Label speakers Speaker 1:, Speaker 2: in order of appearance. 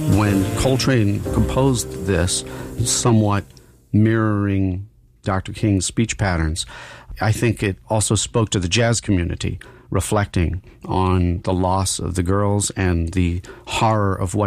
Speaker 1: When Coltrane composed this, somewhat mirroring Dr. King's speech patterns, I think it also spoke to the jazz community, reflecting on the loss of the girls and the horror of what